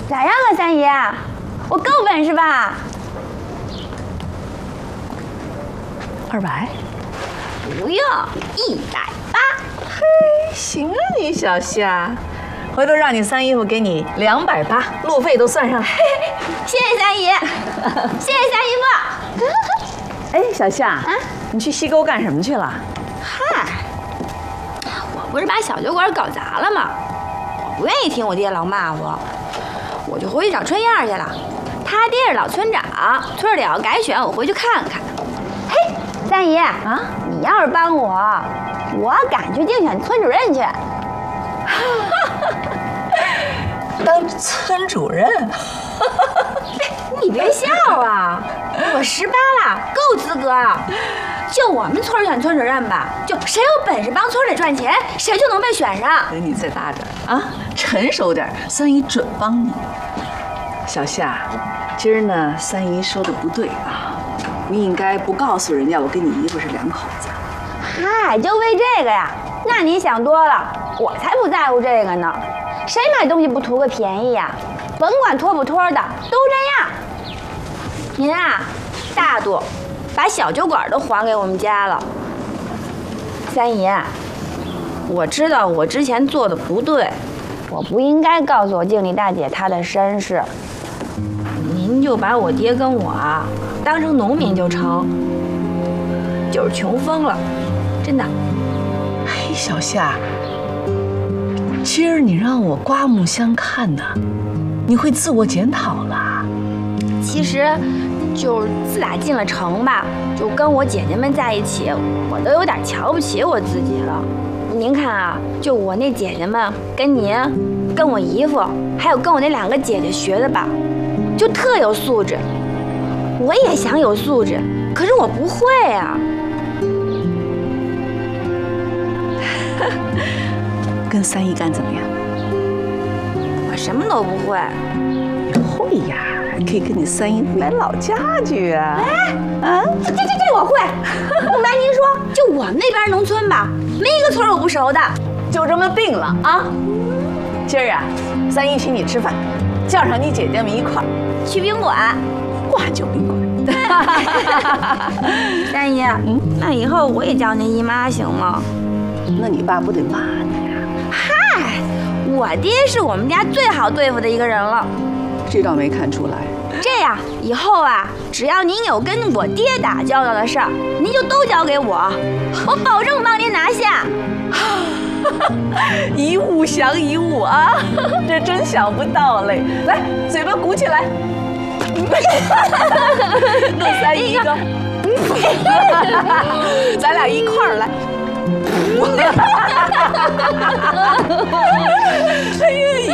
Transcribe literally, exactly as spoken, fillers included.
咋样啊，三姨？我够本事吧？ 二百？ 不用，一百八。 嘿，行啊，你小夏，回头让你三姨夫给你两百八，路费都算上。 谢谢三姨，谢谢三姨夫。 哎，小夏，啊，你去西沟干什么去了？ 嗨，我不是把小酒馆搞砸了吗？我不愿意听我爹老骂我，我就回去找春燕去了。他爹是老村长，村里要改选，我回去看看。嘿，三姨啊，你要是帮我，我赶去竞选村主任去。 当村主任？ 你别笑啊！我十八了，够资格。就我们村选村主任吧，就谁有本事帮村里赚钱，谁就能被选上。 等你再大点啊，成熟点，三姨准帮你。小夏，今儿呢，三姨说的不对啊，不应该不告诉人家我跟你姨夫是两口子。 嗨，就为这个呀？那你想多了，我才不在乎这个呢。谁买东西不图个便宜呀？甭管托不托的，都这样。您啊，大度，把小酒馆都还给我们家了。三姨，我知道我之前做的不对，我不应该告诉我经理大姐她的身世。您就把我爹跟我啊当成农民就成，就是穷疯了，真的。 嘿，小夏，今儿你让我刮目相看呢，你会自我检讨了。 其实，就是自打进了城吧，就跟我姐姐们在一起，我都有点瞧不起我自己了。您看啊，就我那姐姐们跟您、跟我姨夫，还有跟我那两个姐姐学的吧，就特有素质。我也想有素质，可是我不会啊。 跟三姨干怎么样？ 我什么都不会。 会呀，还可以跟你三姨夫来老家去啊！ 哎，啊，这这这我会。不瞒您说，就我们那边农村吧，没一个村我不熟的。 就这么定了啊！今儿啊，三姨请你吃饭，叫上你姐姐们一块儿去宾馆， 挂酒宾馆。 三姨，嗯，那以后我也叫您姨妈行吗？ 那你爸不得骂你呀？ 嗨，我爹是我们家最好对付的一个人了。 这倒没看出来。 这样以后啊，只要您有跟我爹打交道的事儿，您就都交给我，我保证帮您拿下。 一物降一物啊，这真想不到嘞！来，嘴巴鼓起来，弄三姨一个，咱俩一块儿来。哎呀，